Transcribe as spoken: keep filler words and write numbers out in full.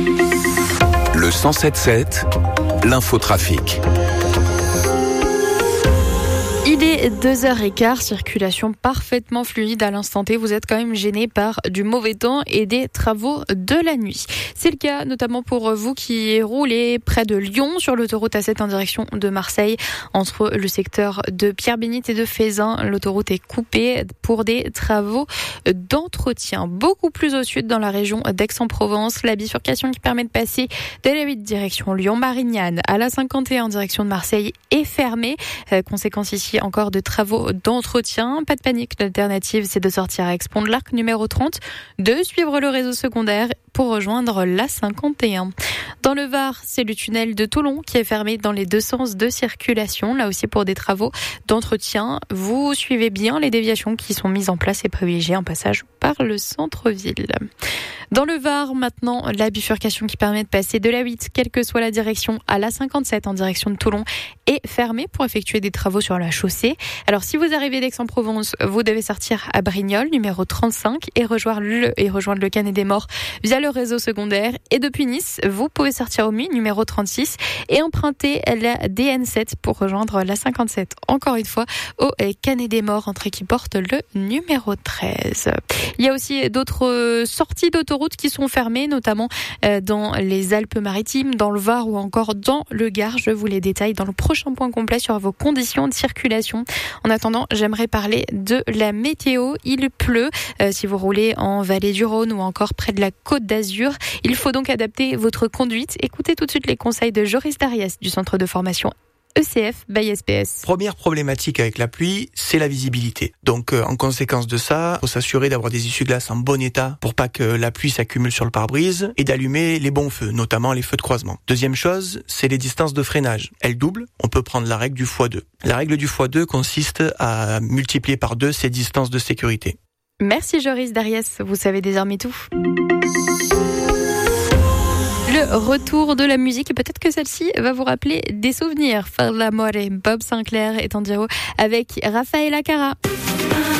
Le cent sept sept, l'infotrafic. Il est deux heures quinze, circulation parfaitement fluide à l'instant T. Vous êtes quand même gêné par du mauvais temps et des travaux de la nuit. C'est le cas notamment pour vous qui roulez près de Lyon sur l'autoroute A sept en direction de Marseille. Entre le secteur de Pierre-Bénite et de Fézin, l'autoroute est coupée pour des travaux d'entretien. Beaucoup plus au sud dans la région d'Aix-en-Provence, la bifurcation qui permet de passer de la huit direction Lyon-Marignane à la cinquante et un en direction de Marseille est fermée. Euh, conséquence ici encore de travaux d'entretien. Pas de panique, l'alternative c'est de sortir à Aix-Pont de l'Arc numéro trente, de suivre le réseau secondaire pour rejoindre la cinquante et un. Dans le Var, c'est le tunnel de Toulon qui est fermé dans les deux sens de circulation, là aussi pour des travaux d'entretien. Vous suivez bien les déviations qui sont mises en place et privilégiez un passage par le centre-ville. Dans le Var, maintenant, la bifurcation qui permet de passer de la huit, quelle que soit la direction, à la cinquante-sept en direction de Toulon, est fermée pour effectuer des travaux sur la chaussée. Alors, si vous arrivez d'Aix-en-Provence, vous devez sortir à Brignoles, numéro trente-cinq, et rejoindre le, et rejoindre le Canet des Morts via le réseau secondaire. Et depuis Nice, vous pouvez sortir au Muy, numéro trente-six, et emprunter la D N sept pour rejoindre la cinquante-sept. Encore une fois, au Canet des Morts, entrée qui porte le numéro treize. Il y a aussi d'autres sorties d'autoroute qui sont fermées, notamment dans les Alpes-Maritimes, dans le Var ou encore dans le Gard. Je vous les détaille dans le prochain point complet sur vos conditions de circulation. En attendant, j'aimerais parler de la météo. Il pleut euh, si vous roulez en vallée du Rhône ou encore près de la Côte d'Azur. Il faut donc adapter votre conduite. Écoutez tout de suite les conseils de Joris Dariès du centre de formation E C F by S P S. Première problématique avec la pluie, c'est la visibilité. Donc euh, en conséquence de ça, il faut s'assurer d'avoir des essuie-glaces en bon état pour pas que la pluie s'accumule sur le pare-brise et d'allumer les bons feux, notamment les feux de croisement. Deuxième chose, c'est les distances de freinage. Elles doublent, on peut prendre la règle du fois deux. La règle du fois deux consiste à multiplier par deux ces distances de sécurité. Merci Joris Dariès, vous savez désormais tout. Le retour de la musique, et peut-être que celle-ci va vous rappeler des souvenirs. Faire l'amore, Bob Sinclair est en duo avec Rafaela Cara.